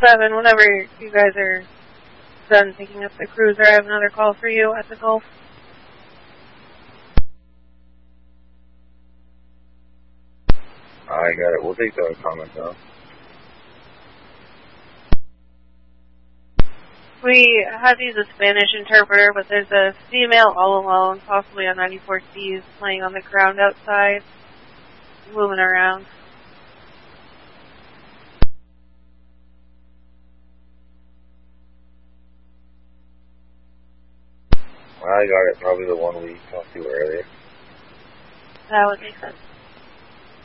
7, whenever you guys are done picking up the cruiser, I have another call for you at the Gulf. I got it. We'll take the comment down. We had to use a Spanish interpreter, but there's a female all alone, possibly on 94 Cs, playing on the ground outside, moving around. I got it. Probably the one we talked to earlier. That would make sense.